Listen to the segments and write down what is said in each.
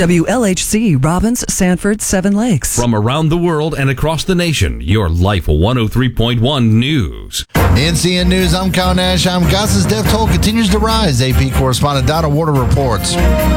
WLHC, Robbins, Sanford, Seven Lakes. From around the world and across the nation, your Life 103.1 News. In CN News, I'm Kyle Nash. Gaza's death toll continues to rise. AP correspondent Donna Warder reports.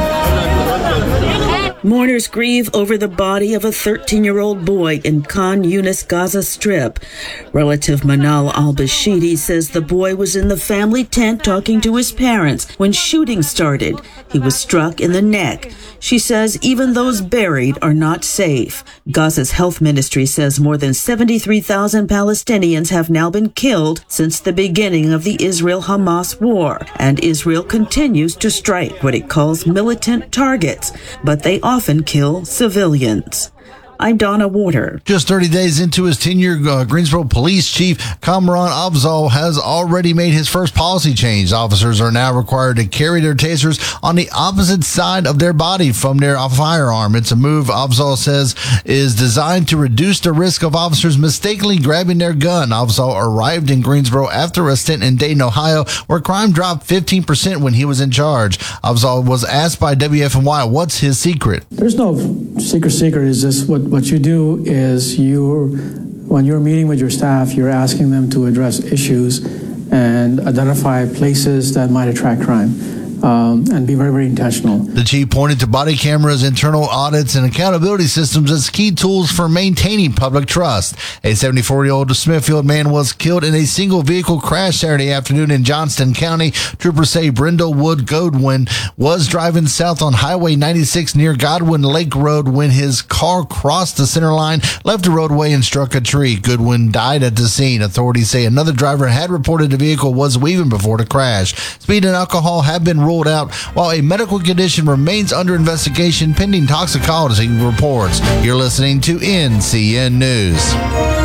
Mourners grieve over the body of a 13-year-old boy in Khan Yunis, Gaza Strip. Relative Manal al-Bashidi says the boy was in the family tent talking to his parents when shooting started. He was struck in the neck. She says even those buried are not safe. Gaza's health ministry says more than 73,000 Palestinians have now been killed since the beginning of the Israel-Hamas war, and Israel continues to strike what it calls militant targets, but they often kill civilians. I'm Donna Warder. Just 30 days into his tenure, Greensboro Police Chief Kamran Afzal has already made his first policy change. Officers are now required to carry their tasers on the opposite side of their body from their firearm. It's a move Afzal says is designed to reduce the risk of officers mistakenly grabbing their gun. Afzal arrived in Greensboro after a stint in Dayton, Ohio, where crime dropped 15% when he was in charge. Afzal was asked by WFNY what's his secret. There's no secret. Is this what you do is when you're meeting with your staff, you're asking them to address issues and identify places that might attract crime. And be very, very intentional. The chief pointed to body cameras, internal audits, and accountability systems as key tools for maintaining public trust. A 74-year-old Smithfield man was killed in a single vehicle crash Saturday afternoon in Johnston County. Troopers say Brindlewood Godwin was driving south on Highway 96 near Godwin Lake Road when his car crossed the center line, left the roadway, and struck a tree. Goodwin died at the scene. Authorities say another driver had reported the vehicle was weaving before the crash. Speed and alcohol have been ruled out, while a medical condition remains under investigation pending toxicology reports. You're listening to NCN News.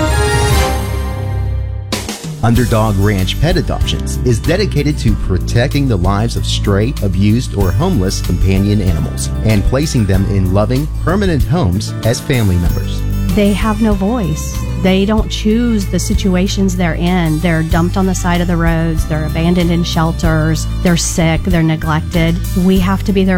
Underdog Ranch Pet Adoptions is dedicated to protecting the lives of stray, abused, or homeless companion animals and placing them in loving, permanent homes as family members. They have no voice. They don't choose the situations they're in. They're dumped on the side of the roads. They're abandoned in shelters. They're sick. They're neglected. We have to be their